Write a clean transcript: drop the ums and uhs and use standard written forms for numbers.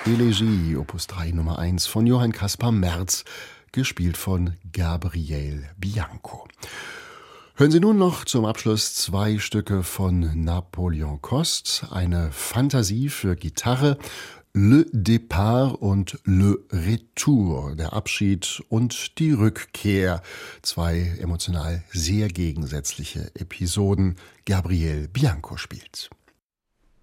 Elegie, Opus 3 Nummer 1 von Johann Caspar Merz, gespielt von Gabriel Bianco. Hören Sie nun noch zum Abschluss 2 Stücke von Napoleon Coste, eine Fantasie für Gitarre, Le Départ und Le Retour, der Abschied und die Rückkehr. 2 emotional sehr gegensätzliche Episoden. Gabriel Bianco spielt.